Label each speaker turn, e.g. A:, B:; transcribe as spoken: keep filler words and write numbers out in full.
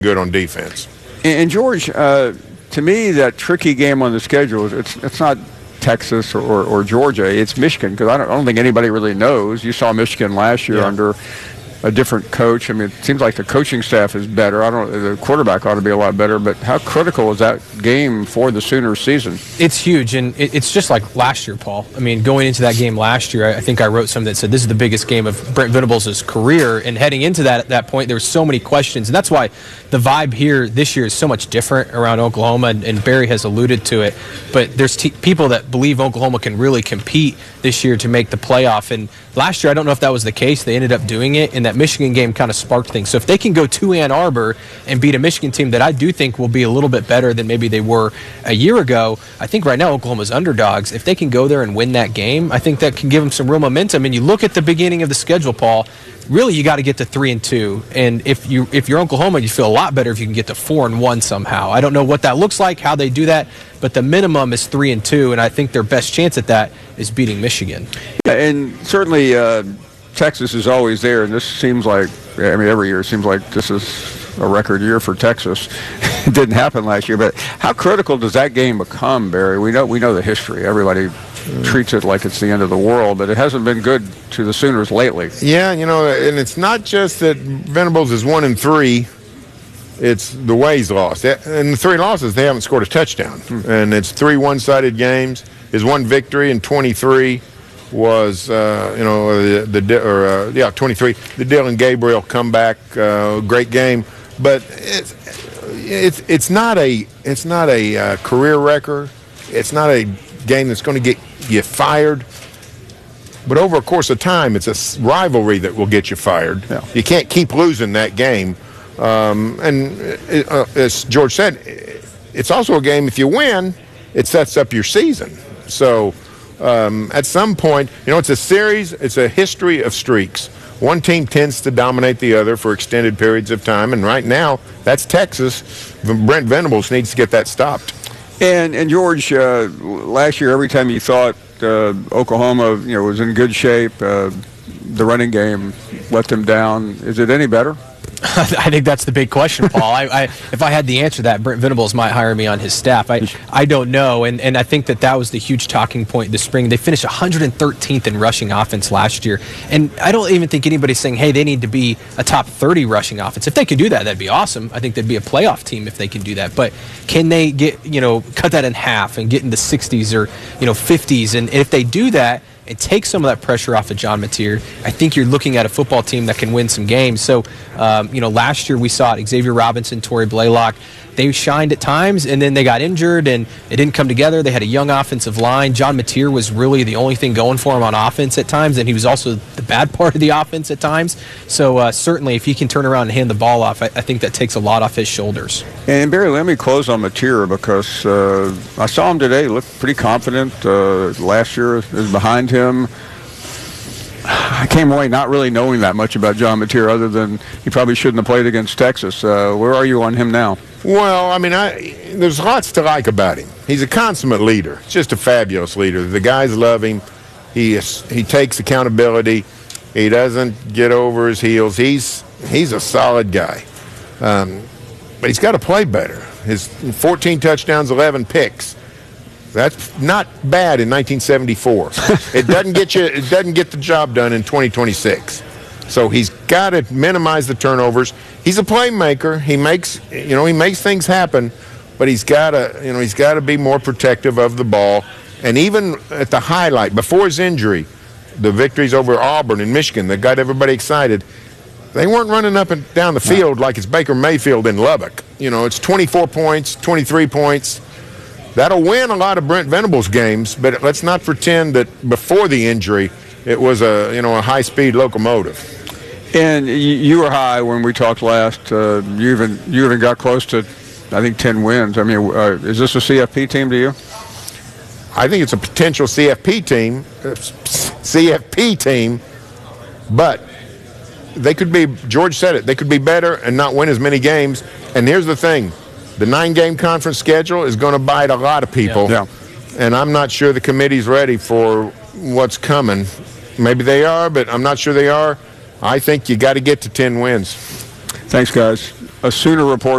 A: good on defense.
B: And, and George, uh, to me, that tricky game on the schedule, it's it's not Texas or, or, or Georgia, it's Michigan, because I don't, I don't think anybody really knows. You saw Michigan last year yeah. under a different coach. I mean, it seems like the coaching staff is better. I don't. The quarterback ought to be a lot better. But how critical is that game for the Sooners season?
C: It's huge, and it's just like last year, Paul. I mean, going into that game last year, I think I wrote something that said this is the biggest game of Brent Venables' career. And heading into that at that point, there were so many questions, and that's why the vibe here this year is so much different around Oklahoma. And, and Barry has alluded to it. But there's t- people that believe Oklahoma can really compete this year to make the playoff. And last year, I don't know if that was the case. They ended up doing it, and that Michigan game kind of sparked things. So if they can go to Ann Arbor and beat a Michigan team that I do think will be a little bit better than maybe they were a year ago, I think right now Oklahoma's underdogs. If they can go there and win that game, I think that can give them some real momentum. And you look at the beginning of the schedule, Paul, really you got to get to three and two. And if you if you're Oklahoma, you feel a lot better if you can get to four and one somehow. I don't know what that looks like, how they do that, but the minimum is three and two, and I think their best chance at that is beating Michigan.
B: Yeah, and certainly uh, Texas is always there, and this seems like, I mean, every year it seems like this is a record year for Texas. It didn't happen last year, but how critical does that game become, Barry? We know we know the history. Everybody mm. treats it like it's the end of the world, but it hasn't been good to the Sooners lately.
A: Yeah, you know, and it's not just that Venables is one and three. It's the way he's lost. In the three losses, they haven't scored a touchdown, mm. and it's three one-sided games. His one victory in twenty-three was, uh, you know, the, the or uh, yeah, twenty-three. The Dylan Gabriel comeback, uh, great game, but it's it's it's not a it's not a uh, career record. It's not a game that's going to get you fired. But over a course of time, it's a rivalry that will get you fired. Yeah. You can't keep losing that game. Um, and it, uh, as George said, it's also a game, if you win, it sets up your season. So um, at some point, you know, it's a series, it's a history of streaks. One team tends to dominate the other for extended periods of time, and right now, that's Texas. Brent Venables needs to get that stopped.
B: And, and George, uh, last year, every time you thought uh, Oklahoma, you know, was in good shape, uh, the running game let them down. Is it any better?
C: I think that's the big question, Paul. I, I, if I had the answer to that, Brent Venables might hire me on his staff. I, I don't know, and, and I think that that was the huge talking point this spring. They finished one hundred thirteenth in rushing offense last year, and I don't even think anybody's saying, hey, they need to be a top thirty rushing offense. If they could do that, that'd be awesome. I think they'd be a playoff team if they can do that. But can they get, you know, cut that in half and get in the sixties or, you know, fifties? And if they do that, and take some of that pressure off of John Mateer, I think you're looking at a football team that can win some games. So, um, you know, last year we saw it, Xavier Robinson, Torrey Blaylock. They shined at times, and then they got injured, and it didn't come together. They had a young offensive line. John Mateer was really the only thing going for him on offense at times, and he was also the bad part of the offense at times. So, uh, certainly, if he can turn around and hand the ball off, I, I think that takes a lot off his shoulders.
B: And, Barry, let me close on Mateer because uh, I saw him today. He looked pretty confident. Uh, last year is behind him. I came away not really knowing that much about John Mateer other than he probably shouldn't have played against Texas. Uh, where are you on him now?
A: Well, I mean, I, there's lots to like about him. He's a consummate leader. Just a fabulous leader. The guys love him. He is, he takes accountability. He doesn't get over his heels. He's he's a solid guy. Um, but he's got to play better. His fourteen touchdowns, eleven picks. That's not bad in nineteen seventy-four. It doesn't get you. It doesn't get the job done in twenty twenty-six. So he's got to minimize the turnovers. He's a playmaker. He makes, you know, he makes things happen, but he's got to, you know, he's got to be more protective of the ball. And even at the highlight before his injury, the victories over Auburn and Michigan that got everybody excited, they weren't running up and down the field like it's Baker Mayfield in Lubbock. You know, it's twenty-four points, twenty-three points. That'll win a lot of Brent Venables games, but let's not pretend that before the injury it was a, you know, a high-speed locomotive.
B: And you were high when we talked last. Uh, you even you even got close to, I think, ten wins. I mean, uh, is this a C F P team to you?
A: I think it's a potential C F P team, C F P team, but they could be, George said it, they could be better and not win as many games. And here's the thing, the nine-game conference schedule is going to bite a lot of people.
B: Yeah.
A: And I'm not sure the committee's ready for what's coming. Maybe they are, but I'm not sure they are. I think you got to get to ten wins.
B: Thanks, guys. a Sooner report